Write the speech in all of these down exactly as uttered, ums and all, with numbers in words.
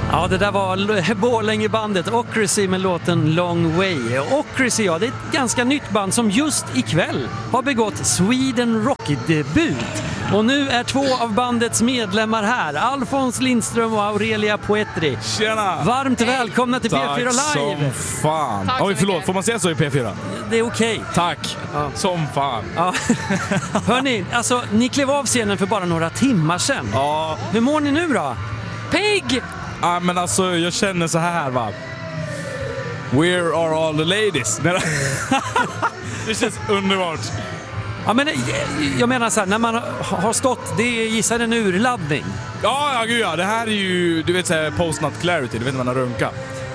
Ja, det där var Borlängebandet Ocracy med låten Long Way. Ocracy, ja, det är ett ganska nytt band som just ikväll har begått Sweden Rock-debut. Och nu är två av bandets medlemmar här, Alfons Lindström och Aurelia Poetri. Tjena! Varmt välkomna till P fyra Tack Live. som fan. Tack så Oj, förlåt, mycket. får man säga så i P fyra? Det är okej. Tack, Ja. som fan. Ja. Hörni, alltså, ni klev av scenen för bara några timmar sedan. Ja, Hur mår ni nu då? Pig! ah, men alltså jag känner så här va. Where are all the ladies? Nej, det känns underbart. Ja, men jag menar så här, när man har stått, det är gissar en urladdning. Ja, ja, gud ja. Det här är ju, du vet såhär post-nut clarity, du vet när man har runka.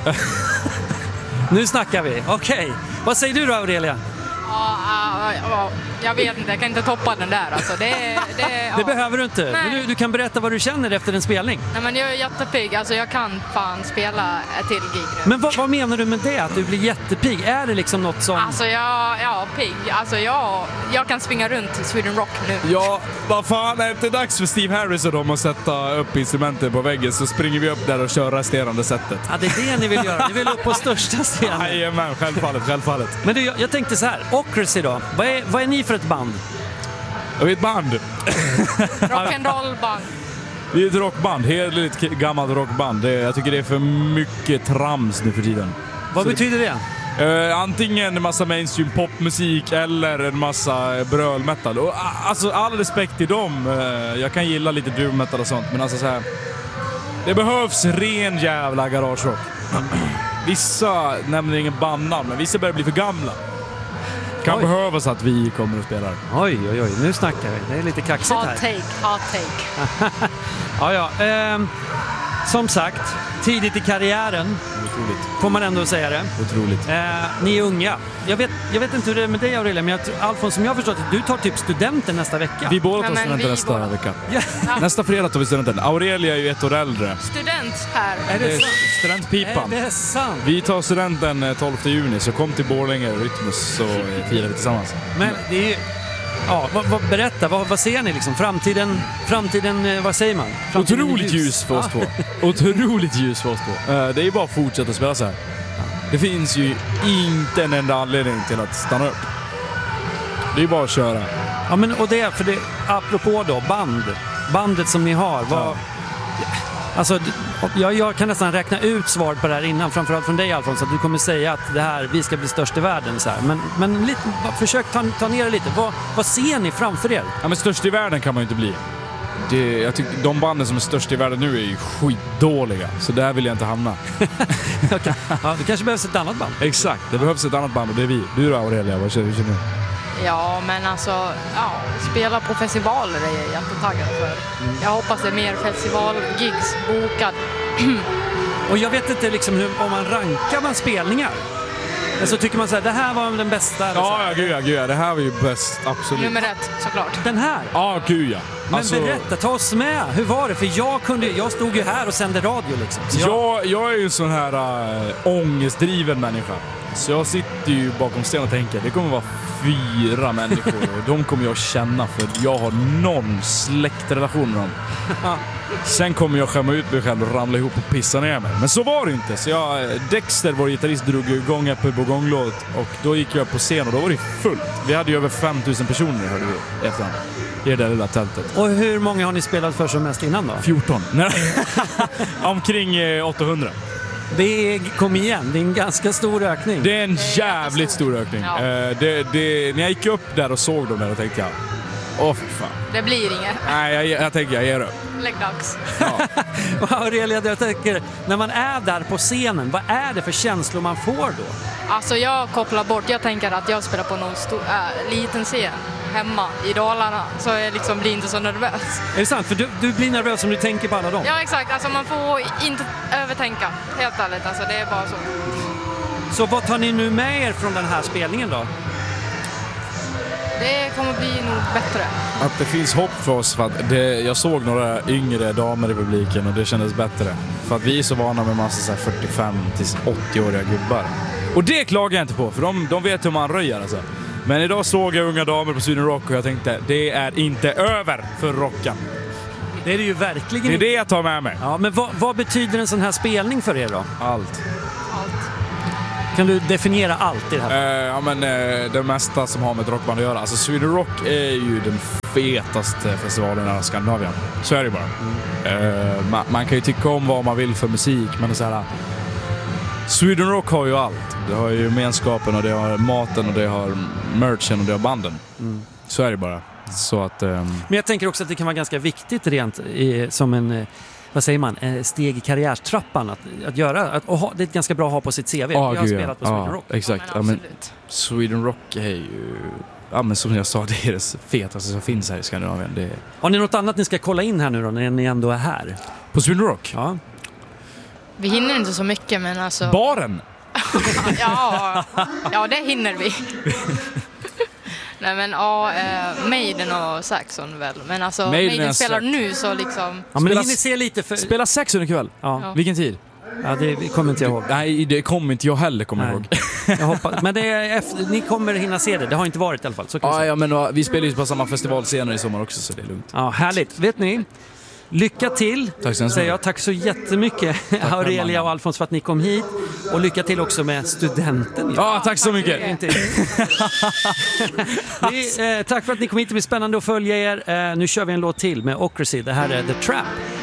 Nu snackar vi. Okej. Vad säger du då, Aurelia? Ja, ja, ja, jag vet inte, jag kan inte toppa den där. Alltså. Det, det, ja. Det behöver du inte. Nej. Men du, du kan berätta vad du känner efter en spelning. Nej, men jag är jättepigg. Alltså, jag kan fan spela ett till gig nu. Men vad, vad menar du med det? Att du blir jättepigg? Är det liksom något som... Alltså, jag, ja, pigg. Alltså, jag, jag kan springa runt i Sweden Rock nu. Ja, vad fan, är det inte dags för Steve Harris och dem att sätta upp instrumenten på väggen så springer vi upp där och kör resterande sättet. Ja, det är det ni vill göra. Ni vill upp på största scenen. Jajamän, självfallet, självfallet. Men du, jag, jag tänkte så här. Ocracy då. Vad är, vad är ni för ett band? Och vi är ett band. Rock'n'roll-band. Vi är ett rockband, hederligt gammalt rockband. Det, jag tycker det är för mycket trams nu för tiden. Vad Så betyder det? Eh, antingen en massa mainstream popmusik eller en massa brölmetal. Och a- alltså all respekt till dem. Eh, jag kan gilla lite doom metal och sånt, men alltså så här. Det behövs ren jävla garagerock. Vissa nämner ingen bandnamn, men vissa börjar bli för gamla. Kan Oj. behövas att vi kommer och spelar. Oj, oj, oj. Nu snackar vi. Det är lite kaxigt Hot här. take, hot take. Ja, ja. Ehm, som sagt, tidigt i karriären Otroligt. får man ändå säga det. Otroligt. Eh, ni är unga. Jag vet, jag vet inte hur det är med dig, Aurelia, men jag tror, Alfons, som jag har förstått att du tar typ studenten nästa vecka. Vi båda tar Nej, men studenten vi nästa båda. vecka. Ja. Nästa fredag tar vi studenten. Aurelia är ju ett år äldre. Student här. Är det Det är sant? studentpipan. Är det sant? Vi tar studenten eh, tolfte juni, så kom till Borlänge och Rytmus så eh, firar vi tillsammans. Men det är ju... Ja, vad, vad, berätta, vad, vad ser ni liksom? Framtiden, framtiden, eh, vad säger man? Framtiden är Otroligt ljus för oss två. Otroligt ljus för oss två. Eh, Det är ju bara att fortsätta spela så här. Det finns ju inte en enda anledning till att stanna upp. Det är ju bara att köra. Ja, men och det, för det, apropå då, band. Bandet som ni har, vad... Ja. Alltså, d- jag, jag kan nästan räkna ut svaret på det här innan, framförallt från dig, Alfons, att du kommer säga att det här, vi ska bli störst i världen så här. Men, men lite, bara försök ta, ta ner det lite. Vad, vad ser ni framför er? Ja, men störst i världen kan man ju inte bli. Det, jag tycker de banden som är störst i världen nu är ju skitdåliga. Så där vill jag inte hamna. Okej. Ja, det kanske behövs ett annat band. Exakt, det behövs ett annat band och det är vi. Du då, Aurelia, vad känner du? Ja, men alltså, ja, spela på festivaler är jag jättetaggad för. Jag hoppas det är mer festivalgigs bokad. Och jag vet inte liksom hur, om man rankar man spelningar. Så tycker man så här, det här var den bästa. eller så Ja, här. ja, gud ja, gud ja. Det här var ju bäst, absolut. Nummer ett, såklart. Den här. Ja, gud ja. Men Alltså, berätta, ta oss med. Hur var det? För jag kunde, jag stod ju här och sände radio liksom. Så jag, jag, jag är ju en sån här äh, ångestdriven människa. Så jag sitter ju bakom scenen och tänker, det kommer vara fyra människor och de kommer jag känna för jag har någon släktrelation med dem. Sen kommer jag skämma ut mig själv och ramla ihop och pissa ner mig. Men så var det inte. Så jag, Dexter, vår gitarrist, drog igång ett pub-och-gånglåt och då gick jag på scen och då var det fullt. Vi hade ju över fem tusen personer, hörde vi, efterhand. I det där lilla tältet. Och hur många har ni spelat för som mest innan då? fjorton. Nej. Omkring eh, åttahundra. Det är, kom igen, det är en ganska stor ökning. Det är en är jävligt jättestor. stor ökning. Ja. Eh, det, det, när jag gick upp där och såg dem där och tänkte jag, åh för fan. Det blir inget. Nej, jag, jag tänker jag ger upp. Lägg dags. Ja. Och Aurelia, jag tänker, när man är där på scenen, vad är det för känslor man får då? Alltså jag kopplar bort, jag tänker att jag spelar på någon stor, äh, liten scen hemma i Dalarna, så jag liksom blir inte så nervös. Är det sant? För du, du blir nervös om du tänker på alla dem. Ja, exakt, alltså man får inte övertänka, helt ärligt, alltså det är bara så. Så vad tar ni nu med er från den här spelningen då? Det kommer bli nog bättre. Att det finns hopp för oss, för att det, jag såg några yngre damer i publiken och det kändes bättre. För att vi är så vana med massa så här fyrtiofem till åttio-åriga gubbar. Och det klagar jag inte på, för de, de vet hur man röjer alltså. Men idag såg jag unga damer på Sweden Rock och jag tänkte, det är inte över för rocken. Det är det ju verkligen. Det är det jag tar med mig. Ja, men vad, vad betyder en sån här spelning för er då? Allt. Allt. Kan du definiera allt i det här? Uh, ja, men uh, det mesta som har med ett rockband att göra. Alltså Sweden Rock är ju den fetaste festivalen i Skandinavien. Så är det bara. Mm. Uh, man, man kan ju tycka om vad man vill för musik, men det är så här. Sweden Rock har ju allt. Det har ju gemenskapen och det har maten och det har merchen och det har banden. Mm. Så är det bara. Så att, um... Men jag tänker också att det kan vara ganska viktigt rent i, som en, vad säger man, steg i karriärstrappan att, att göra. Att, och ha, det är ganska bra att ha på sitt C V. Oh, jag har gud, spelat på ja. Sweden Ja, Rock. exakt. Ja, men ja, men Sweden Rock är ju... Ja, men som jag sa, det är det fetaste som finns här i Skandinavien. Det är... Har ni något annat ni ska kolla in här nu då, när ni ändå är här? På Sweden Rock? Ja. Vi hinner inte så mycket, men alltså... Baren? ja, ja, det hinner vi. Nej, men ja, eh, Maiden och Saxon väl. Men alltså, Maiden, Maiden spelar Sax- nu så liksom... Ja, men Spela- ni se lite för... Spela Saxon ikväll? Ja. Ja. Vilken tid? Ja, det kommer inte jag ihåg. Nej, det kommer inte jag heller kommer Nej. ihåg. Jag hoppas. Men det är efter, ni kommer hinna se det. Det har inte varit i alla fall. Så kan jag Ja, säga. ja, men uh, vi spelar ju på samma festival senare i sommar också, så det är lugnt. Ja, härligt. Vet ni? Lycka till, Tack så säger jag. Tack så jättemycket, Aurelia och Alfons, för att ni kom hit. Och lycka till också med studenten. Ja, tack så mycket. Inte. vi, eh, tack för att ni kom hit. Det blir spännande att följa er. Eh, nu kör vi en låt till med Ocracy. Det här är The Trap.